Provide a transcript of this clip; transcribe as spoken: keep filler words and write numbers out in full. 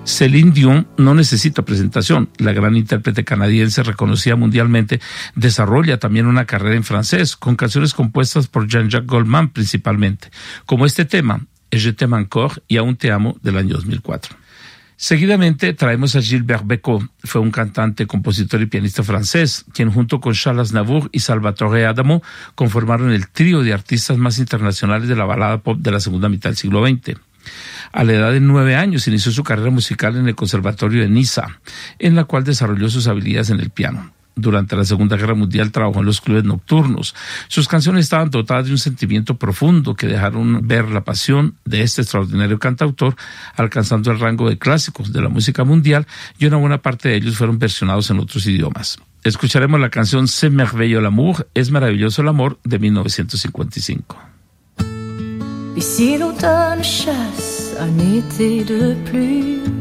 Céline Dion no necesita presentación. La gran intérprete canadiense reconocida mundialmente desarrolla también una carrera en francés, con canciones compuestas por Jean-Jacques Goldman principalmente, como este tema, Je t'aime encore y Aún te amo, del año dos mil cuatro. Seguidamente traemos a Gilbert Bécaud. Fue un cantante, compositor y pianista francés, quien junto con Charles Aznavour y Salvatore Adamo conformaron el trío de artistas más internacionales de la balada pop de la segunda mitad del siglo veinte. A la edad de nueve años inició su carrera musical en el Conservatorio de Niza, en la cual desarrolló sus habilidades en el piano. Durante la Segunda Guerra Mundial trabajó en los clubes nocturnos. Sus canciones estaban dotadas de un sentimiento profundo que dejaron ver la pasión de este extraordinario cantautor, alcanzando el rango de clásicos de la música mundial, y una buena parte de ellos fueron versionados en otros idiomas. Escucharemos la canción C'est merveilleux l'amour, Es maravilloso el amor, de mil novecientos cincuenta y cinco. Et si l'automne chasse un été de pluie,